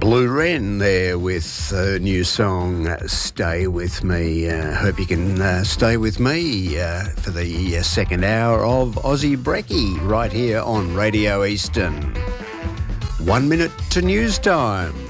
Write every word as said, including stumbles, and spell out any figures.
Blue Wren there with a new song, Stay With Me. Uh, hope you can uh, stay with me uh, for the uh, second hour of Aussie Brekkie right here on Radio Eastern. One minute to news time.